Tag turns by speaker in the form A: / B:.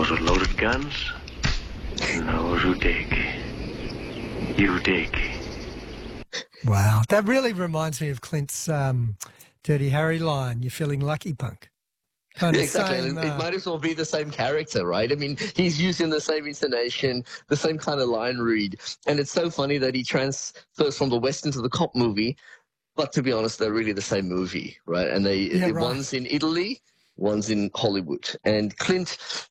A: Those with loaded guns, and those who dig. You dig.
B: Wow. That really reminds me of Clint's Dirty Harry line, "You're feeling lucky, punk." Kind
C: Yeah,
B: of
C: exactly.
B: same,
C: And it might as well be the same character, right? I mean, he's using the same intonation, the same kind of line read. And it's so funny that he transfers from the Western to the cop movie. But to be honest, they're really the same movie, right? And
B: yeah, right.
C: one's in Italy, one's in Hollywood. And Clint